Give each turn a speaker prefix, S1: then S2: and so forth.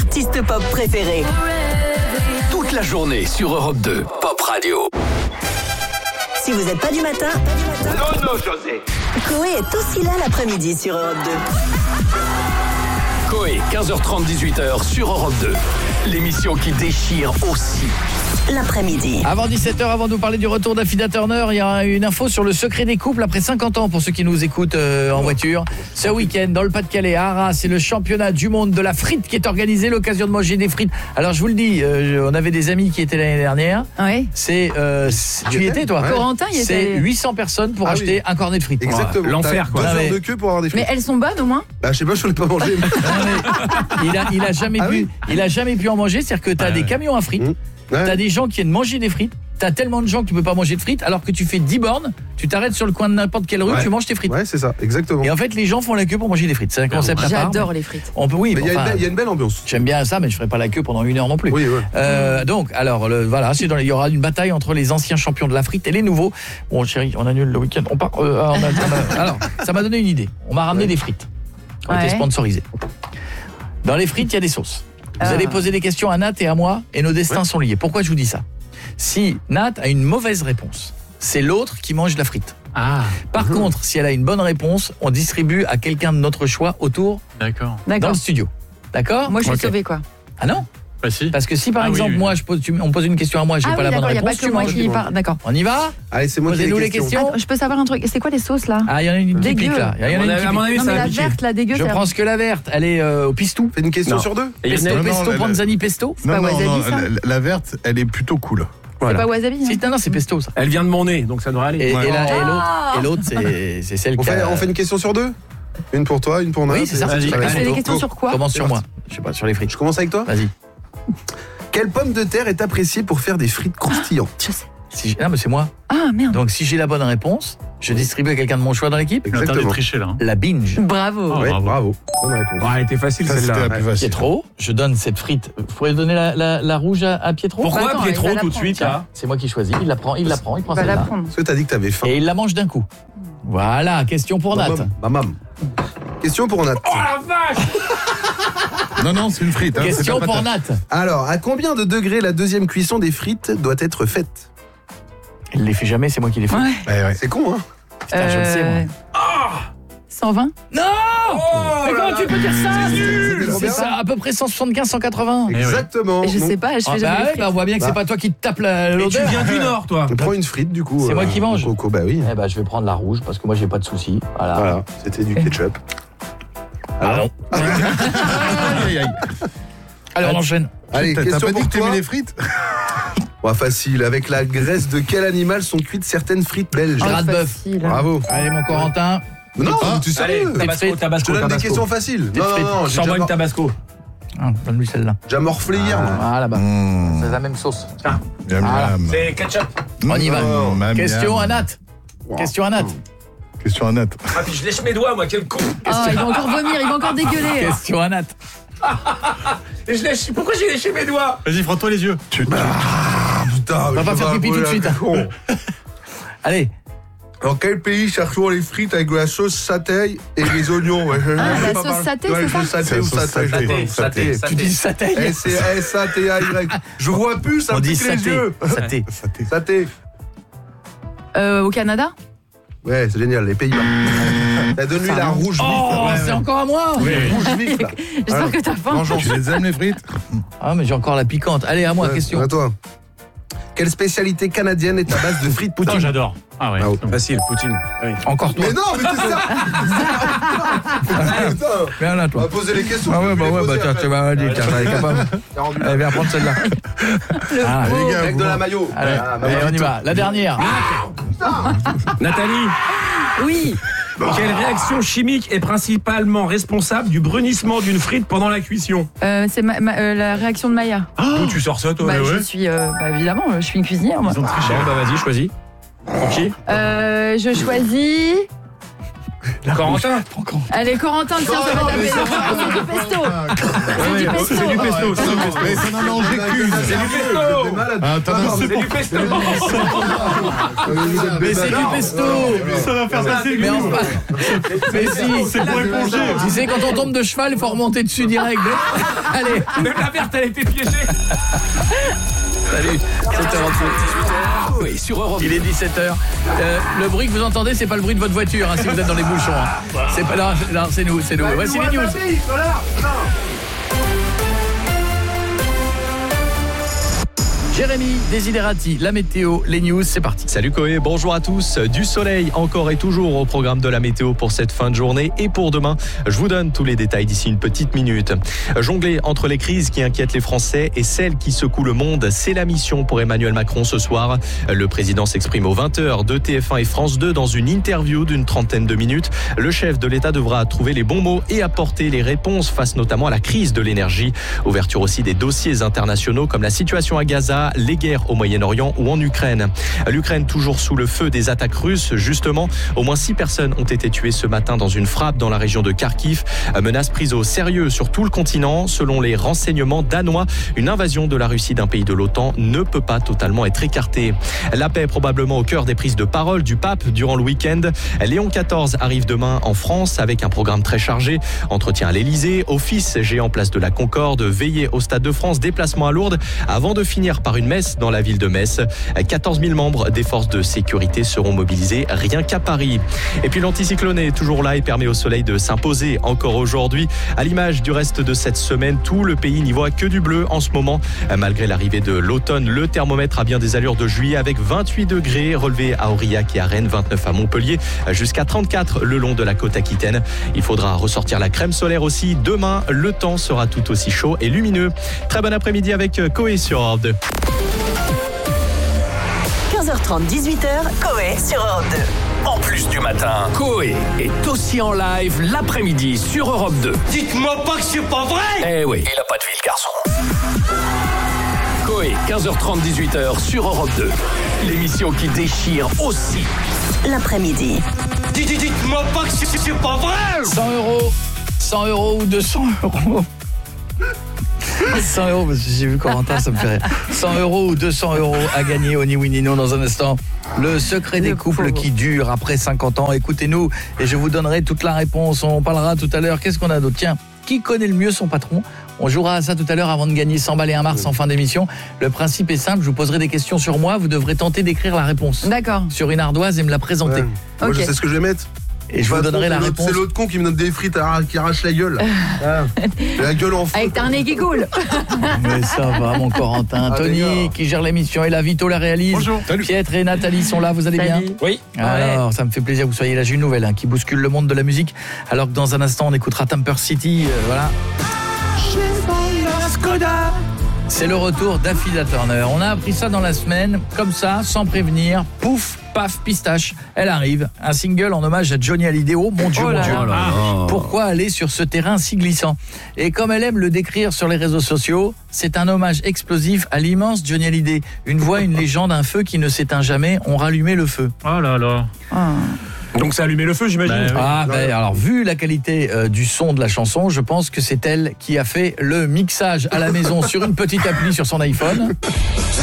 S1: artistes pop préférés.
S2: Toute la journée sur Europe 2, Pop Radio.
S1: Si vous n'êtes pas du matin,
S2: Non, José.
S1: Coé est aussi là l'après-midi sur Europe 2.
S2: Coé, 15h30, 18h sur Europe 2. L'émission qui déchire aussi.
S1: L'après-midi.
S3: Avant 17h, avant de vous parler du retour d'Affida Turner, il y a une info sur le secret des couples après 50 ans pour ceux qui nous écoutent en voiture. Ce week-end, dans le Pas-de-Calais, à Arras, c'est le championnat du monde de la frite qui est organisé, l'occasion de manger des frites. Alors je vous le dis, on avait des amis qui étaient l'année dernière.
S4: Oui.
S3: Tu y étais toi?
S4: Corentin y était.
S3: C'est 800 personnes pour acheter un cornet de frites.
S5: Exactement.
S6: L'enfer, quoi.
S5: 2 heures de queue pour avoir des frites.
S4: Mais elles sont bonnes au moins?
S5: Bah, je sais pas, je l'ai pas mangé.
S3: Il a jamais pu en manger, c'est-à-dire que tu as des camions à frites. T'as des gens qui viennent manger des frites. T'as tellement de gens que tu peux pas manger de frites, alors que tu fais 10 bornes, tu t'arrêtes sur le coin de n'importe quelle rue, tu manges tes frites.
S5: Ouais, c'est ça, exactement.
S3: Et en fait, les gens font la queue pour manger des frites. C'est un concept à part.
S4: J'adore les frites.
S3: On peut, oui,
S5: mais il y a une belle ambiance.
S3: J'aime bien ça, mais je ferai pas la queue pendant 1 heure non plus.
S5: Oui, ouais.
S3: Donc, alors, voilà, il y aura une bataille entre les anciens champions de la frite et les nouveaux. Bon, chérie, on annule le week-end. On part. Alors, ça m'a donné une idée. On m'a ramené des frites. On a été sponsorisés. Dans les frites, il y a des sauces. Vous allez poser des questions à Nat et à moi, et nos destins sont liés. Pourquoi je vous dis ça? Si Nat a une mauvaise réponse, c'est l'autre qui mange la frite. Par contre, si elle a une bonne réponse, on distribue à quelqu'un de notre choix autour dans le studio. D'accord?
S4: Moi je suis sauvée quoi.
S3: Ah non?
S6: Bah si.
S3: Parce que si par exemple moi on pose une question à moi, j'ai pas la bonne réponse,
S4: tu manges. D'accord.
S3: On y va?
S5: Allez, c'est moi qui ai
S3: les questions.
S4: Attends, je peux savoir un truc, c'est quoi les sauces là?
S3: Ah, il y en a une typique là. Il y en a une
S6: À mon avis,
S4: non
S6: ça
S4: mais
S6: va
S4: la
S6: piquer.
S4: verte, la dégueu.
S3: Je prends que la verte, elle est au pistou.
S5: Fais une question sur 2.
S3: Pesto, panzani, pesto.
S4: pas wasabi, ça
S7: la verte, elle est plutôt cool.
S4: C'est pas wasabi.
S3: Non, c'est pesto ça.
S6: Elle vient de mon nez, donc ça devrait aller.
S3: Et l'autre c'est celle qui
S5: On fait une question sur 2. Une pour toi, une pour Nat.
S3: Oui, c'est ça.
S6: Vas-y.
S4: Tu fais des questions sur quoi?
S3: Commence sur moi. Je sais pas, sur les frites.
S5: Je commence avec toi.
S3: Vas-y.
S5: Quelle pomme de terre est appréciée pour faire des frites croustillantes?
S4: Je sais.
S3: Non, mais c'est moi.
S4: Ah merde.
S3: Donc si j'ai la bonne réponse, je distribue à quelqu'un de mon choix dans l'équipe.
S5: Exactement.
S6: de tricher là.
S3: La binge.
S4: Bravo.
S5: Ouais,
S6: bravo.
S5: bravo. Bonne réponse.
S6: Elle était facile
S7: Ça, c'était
S6: celle-là.
S7: la plus facile.
S3: Pietro, je donne cette frite. Vous pourriez donner la rouge à Pietro?
S6: Pourquoi
S4: Attends,
S6: Pietro
S4: il va
S6: tout de
S4: la
S6: suite
S4: prendre,
S6: là?
S3: C'est moi qui choisis. Il prend
S4: Il va
S3: celle-là.
S4: la prendre.
S5: Parce que t'as dit que t'avais faim.
S3: Et il la mange d'un coup. Voilà, question pour Nat.
S5: Mamam. Question pour Nat.
S6: Oh la vache!
S7: Non, c'est une frite. Hein,
S3: Question
S7: c'est pas
S3: pour
S7: patate.
S3: Nat.
S5: Alors, à combien de degrés la deuxième cuisson des frites doit être faite?
S3: Elle les fait jamais, c'est moi qui les fais.
S4: Ouais.
S7: Ouais.
S5: C'est con, hein?
S3: Putain, je le sais moi.
S4: 120.
S3: Non! Mais comment tu peux dire ça?
S5: C'était
S3: C'est ça, à peu près 175, 180.
S5: Exactement.
S4: Je
S5: Donc,
S4: sais pas, je fais jamais les frites.
S3: On voit bien que c'est pas toi qui te tape
S6: Et tu
S3: l'odeur.
S6: viens du Nord, toi.
S5: on prend une frite, du coup.
S3: C'est moi qui mange.
S5: Coco, bah oui.
S3: Eh ben, je vais prendre la rouge parce que moi j'ai pas de soucis.
S5: Voilà, c'était du ketchup.
S3: Alors,
S7: Aïe, aïe.
S3: allez, on enchaîne.
S5: Allez,
S7: T'as
S5: question
S7: pas dit
S5: pour
S7: que t'aimais
S5: toi.
S7: les frites?
S5: Ouais, facile. Avec la graisse de quel animal sont cuites certaines frites belges?
S3: Gras de bœuf.
S4: Facile.
S5: Bravo.
S3: Allez, mon Corentin.
S5: Non, tu sais.
S6: Allez,
S5: Je
S6: Tabasco, Tabasco,
S5: te donne des
S6: Tabasco.
S5: questions faciles. Non, non, j'ai
S6: Sors-moi une
S5: déjà
S6: Tabasco.
S3: Ah, donne-lui celle-là.
S5: déjà morflé hier. moi.
S3: Ah, là-bas.
S7: Mmh.
S3: C'est la même sauce.
S7: Miam,
S3: Ah,
S7: miam.
S6: C'est ketchup.
S3: On y va.
S7: Miam,
S3: Question
S7: miam.
S3: à Nat. Question à Nat.
S7: Question à Nat.
S6: Ah, puis je lèche mes doigts, moi, quel con.
S4: Ah, il va encore vomir, il va encore dégueuler.
S3: Question à Nat.
S6: Et je lèche. Pourquoi j'ai léché mes doigts? Vas-y, frotte-toi les yeux.
S5: Putain,
S3: On va pas faire pipi tout de suite.
S5: Con.
S3: Allez.
S5: Dans quel pays cherchons les frites avec de la sauce satay et les oignons? Ouais,
S4: la sauce satay,
S5: ouais,
S4: c'est ça?
S5: saté ou
S7: C'est la sauce
S5: satay?
S6: Saté,
S3: Tu dis saté.
S5: S-A-T-A-Y. Je vois plus, ça
S3: On
S5: me
S3: dit
S5: pique les
S3: saté.
S5: yeux.
S3: Saté.
S5: Saté.
S4: Au Canada?
S5: Ouais, c'est génial, les Pays-Bas. Donne-lui la rouge
S3: Oh,
S5: vif.
S3: c'est encore à moi.
S5: Rouge vif, là.
S4: J'espère que t'as faim.
S7: Tu les aimes les frites?
S3: Ah, mais j'ai encore la piquante. Allez, à moi,
S5: Ouais,
S3: question.
S5: À toi. Quelle spécialité canadienne est à base de frites
S6: Putain,
S5: poutine?
S6: j'adore. Ah ouais.
S5: Ah, ok.
S6: Facile, Poutine. Oui.
S3: Encore toi.
S5: Mais non, mais c'est ça. Putain,
S3: Viens là,
S5: on
S3: toi.
S5: va poser les questions.
S3: Ah ouais,
S5: je peux
S3: bah
S5: les
S3: ouais,
S5: poser
S3: bah tiens,
S5: après.
S3: tu m'as dit, tiens, t'es capable.
S5: T'as rendu
S3: Allez, viens prendre celle-là. Ah,
S5: Oh,
S7: gars,
S5: mec de la maillot.
S3: allez,
S5: Ah, bah,
S3: allez, on y va. La dernière.
S6: Nathalie,
S4: Oui.
S6: quelle réaction chimique est principalement responsable du brunissement d'une frite pendant la cuisson?
S4: C'est la réaction de Maya.
S6: D'où tu sors ça, toi?
S4: Bah, je suis, évidemment, je suis une cuisinière, moi.
S6: Bon, bah vas-y, choisis. Pour qui?
S4: Je choisis.
S6: Corentin.
S4: Allez, Corentin, tiens, ça va taper. C'est du pesto. C'est
S6: du pesto. C'est du pesto.
S7: Mais ça n'en mangeait qu'une.
S6: C'est du pesto.
S7: C'est
S6: du pesto.
S3: Mais c'est du pesto.
S8: Ça va faire passer
S3: Mais enfin, mais si,
S8: C'est pour éponger.
S3: tu sais, quand on tombe de cheval, il faut remonter dessus direct. Allez,
S6: Même la verte, elle a été piégée.
S3: salut. 7h28.
S2: Coé sur Europe 2.
S3: Il est 17h. Le bruit que vous entendez, c'est pas le bruit de votre voiture, hein, si vous êtes dans les bouchons. Hein. C'est pas, non, c'est nous. Voici les news. Jérémy Desiderati, la météo, les news, c'est parti.
S9: Salut Coé, bonjour à tous. Du soleil encore et toujours au programme de la météo pour cette fin de journée et pour demain. Je vous donne tous les détails d'ici une petite minute. Jongler entre les crises qui inquiètent les Français et celles qui secouent le monde, c'est la mission pour Emmanuel Macron ce soir. Le président s'exprime aux 20h de TF1 et France 2 dans une interview d'une trentaine de minutes. Le chef de l'État devra trouver les bons mots et apporter les réponses face notamment à la crise de l'énergie. Ouverture aussi des dossiers internationaux comme la situation à Gaza, les guerres au Moyen-Orient ou en Ukraine. L'Ukraine toujours sous le feu des attaques russes. Justement, au moins 6 personnes ont été tuées ce matin dans une frappe dans la région de Kharkiv. Menace prise au sérieux sur tout le continent. Selon les renseignements danois, une invasion de la Russie d'un pays de l'OTAN ne peut pas totalement être écartée. La paix probablement au cœur des prises de parole du pape durant le week-end. Léon XIV arrive demain en France avec un programme très chargé. Entretien à l'Elysée, office géant place de la Concorde, veillée au Stade de France, déplacement à Lourdes avant de finir par une messe dans la ville de Metz. 14 000 membres des forces de sécurité seront mobilisés rien qu'à Paris. Et puis l'anticyclone est toujours là et permet au soleil de s'imposer encore aujourd'hui. À l'image du reste de cette semaine, tout le pays n'y voit que du bleu en ce moment. Malgré l'arrivée de l'automne, le thermomètre a bien des allures de juillet avec 28 degrés relevés à Aurillac et à Rennes, 29 à Montpellier, jusqu'à 34 le long de la côte aquitaine. Il faudra ressortir la crème solaire aussi. Demain, le temps sera tout aussi chaud et lumineux. Très bon après-midi avec Coé sur Europe 2.
S1: 15h30, 18h, Coé sur Europe 2.
S2: En plus du matin, Coé est aussi en live l'après-midi sur Europe 2.
S10: Dites-moi pas que c'est pas vrai!
S2: Eh oui, il a pas de vie, le garçon. Coé, 15h30, 18h sur Europe 2. L'émission qui déchire aussi
S1: L'après-midi.
S10: Dites-moi pas que c'est pas vrai!
S3: 100 € ou 200 €. 100 €, parce que j'ai vu Corentin, ça me fait rire. 100 € ou 200 € à gagner au Ni Oui Ni Non dans un instant. Le secret des couples qui durent après 50 ans. Écoutez-nous et je vous donnerai toute la réponse. On parlera tout à l'heure. Qu'est-ce qu'on a d'autre? Tiens, qui connaît le mieux son patron? On jouera à ça tout à l'heure avant de gagner 100 balles et un Mars en fin d'émission. Le principe est simple, je vous poserai des questions sur moi. Vous devrez tenter d'écrire la réponse.
S4: D'accord.
S3: Sur une ardoise et me la présenter.
S5: Ouais. Moi, je
S4: Ok.
S5: sais ce que je vais mettre.
S3: Et je vous donnerai la réponse.
S5: C'est l'autre con qui me donne des frites qui arrache la gueule. La gueule en feu.
S4: Avec un nez qui coule.
S3: Mais ça va, mon Corentin. Tony, qui gère l'émission, et là, Vito la réalise.
S8: Bonjour.
S7: Salut.
S3: Pietre et Nathalie sont là, vous allez bien?
S6: Oui.
S3: Alors, ça me fait plaisir que vous soyez là. J'ai une nouvelle qui bouscule le monde de la musique. Alors que dans un instant, on écoutera Temper City. Voilà. C'est le retour d'Affida Turner. On a appris ça dans la semaine, comme ça, sans prévenir. Pouf, paf, pistache. Elle arrive. Un single en hommage à Johnny Hallyday. Oh mon Dieu,
S4: Oh
S3: mon
S4: là
S3: Dieu.
S4: là.
S3: Pourquoi aller sur ce terrain si glissant? Et comme elle aime le décrire sur les réseaux sociaux, c'est un hommage explosif à l'immense Johnny Hallyday. Une voix, une légende, un feu qui ne s'éteint jamais. On rallumait le feu.
S8: Oh là là.
S6: Donc ça a allumé le feu, j'imagine.
S3: Alors vu la qualité du son de la chanson, je pense que c'est elle qui a fait le mixage à la maison sur une petite appli sur son iPhone.